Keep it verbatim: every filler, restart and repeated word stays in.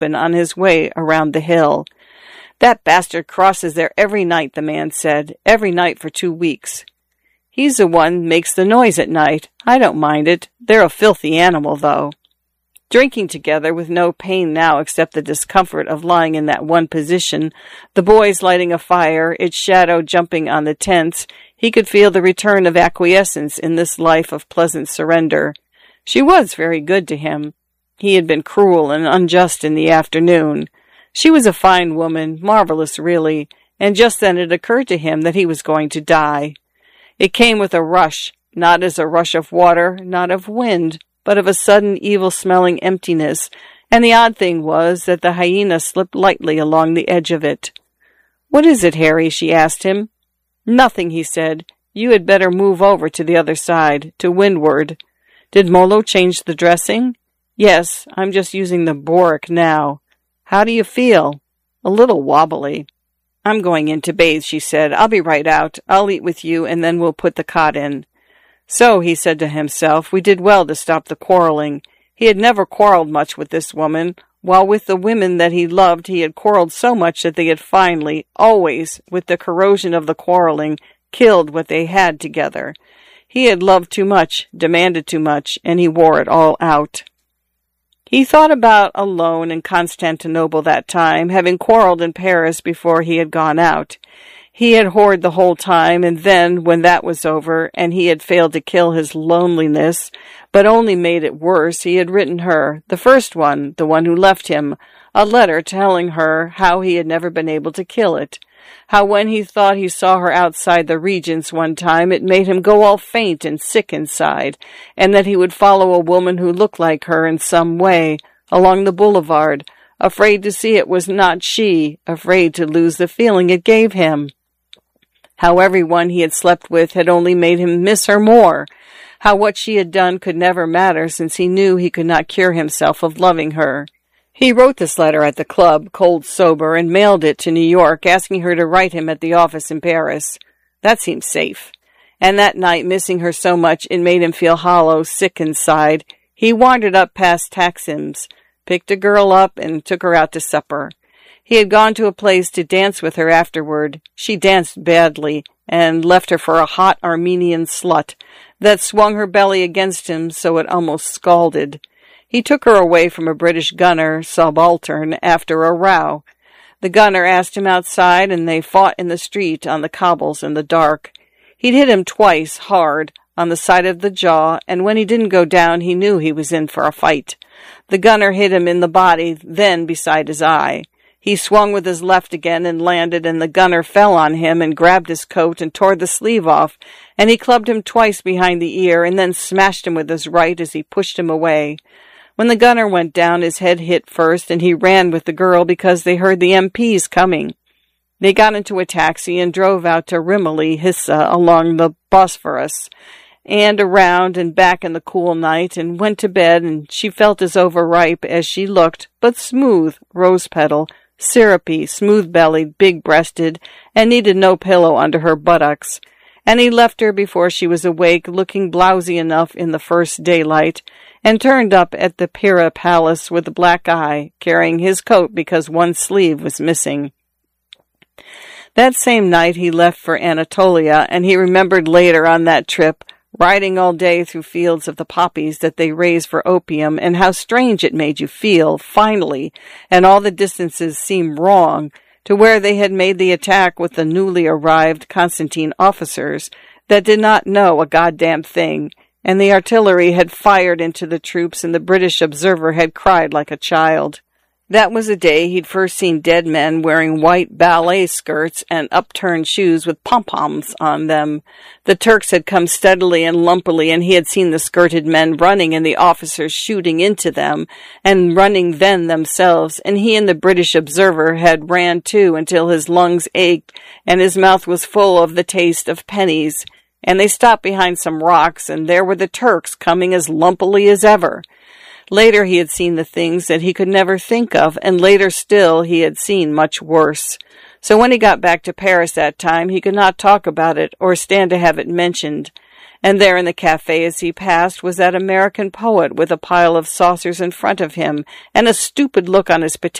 open on his way around the hill. "That bastard crosses there every night," the man said. "Every night for two weeks. He's the one makes the noise at night. I don't mind it. They're a filthy animal, though." Drinking together, with no pain now except the discomfort of lying in that one position, the boys lighting a fire, its shadow jumping on the tents, he could feel the return of acquiescence in this life of pleasant surrender. She was very good to him. He had been cruel and unjust in the afternoon. She was a fine woman, marvelous really, and just then it occurred to him that he was going to die. It came with a rush, not as a rush of water, not of wind, but of a sudden evil-smelling emptiness, and the odd thing was that the hyena slipped lightly along the edge of it. "What is it, Harry?" she asked him. "Nothing," he said. "You had better move over to the other side, to windward." "Did Molo change the dressing?" "Yes, I'm just using the boric now." "How do you feel?" "A little wobbly." "I'm going in to bathe," she said. "I'll be right out. I'll eat with you, and then we'll put the cot in." So, he said to himself, we did well to stop the quarreling. He had never quarreled much with this woman, while with the women that he loved he had quarreled so much that they had finally, always, with the corrosion of the quarreling, killed what they had together. He had loved too much, demanded too much, and he wore it all out. He thought about alone in Constantinople that time, having quarreled in Paris before he had gone out. He had whored the whole time, and then, when that was over, and he had failed to kill his loneliness, but only made it worse, he had written her, the first one, the one who left him, a letter telling her how he had never been able to kill it. How when he thought he saw her outside the Regents one time, it made him go all faint and sick inside, and that he would follow a woman who looked like her in some way, along the boulevard, afraid to see it was not she, afraid to lose the feeling it gave him. How everyone he had slept with had only made him miss her more. How what she had done could never matter, since he knew he could not cure himself of loving her. He wrote this letter at the club, cold sober, and mailed it to New York, asking her to write him at the office in Paris. That seemed safe. And that night, missing her so much, it made him feel hollow, sick inside. He wandered up past Taksim's, picked a girl up, and took her out to supper. He had gone to a place to dance with her afterward. She danced badly, and left her for a hot Armenian slut that swung her belly against him so it almost scalded. He took her away from a British gunner, subaltern, after a row. The gunner asked him outside, and they fought in the street on the cobbles in the dark. He'd hit him twice, hard, on the side of the jaw, and when he didn't go down, he knew he was in for a fight. The gunner hit him in the body, then beside his eye. He swung with his left again and landed, and the gunner fell on him and grabbed his coat and tore the sleeve off, and he clubbed him twice behind the ear and then smashed him with his right as he pushed him away. When the gunner went down, his head hit first, and he ran with the girl because they heard the M Ps coming. They got into a taxi and drove out to Rimini, Hissa, along the Bosphorus, and around and back in the cool night, and went to bed, and she felt as overripe as she looked, but smooth, rose-petal, syrupy, smooth-bellied, big-breasted, and needed no pillow under her buttocks. And he left her before she was awake, looking blousy enough in the first daylight, and turned up at the Pira Palace with a black eye, carrying his coat because one sleeve was missing. That same night he left for Anatolia, and he remembered later on that trip, riding all day through fields of the poppies that they raise for opium, and how strange it made you feel, finally, and all the distances seemed wrong, to where they had made the attack with the newly arrived Constantine officers that did not know a goddamn thing, and the artillery had fired into the troops, and the British observer had cried like a child. That was the day he'd first seen dead men wearing white ballet skirts and upturned shoes with pom-poms on them. The Turks had come steadily and lumpily, and he had seen the skirted men running and the officers shooting into them, and running then themselves, and he and the British observer had ran too until his lungs ached and his mouth was full of the taste of pennies. And they stopped behind some rocks, and there were the Turks coming as lumpily as ever. Later he had seen the things that he could never think of, and later still he had seen much worse. So when he got back to Paris that time, he could not talk about it or stand to have it mentioned. And there in the cafe as he passed was that American poet with a pile of saucers in front of him and a stupid look on his potato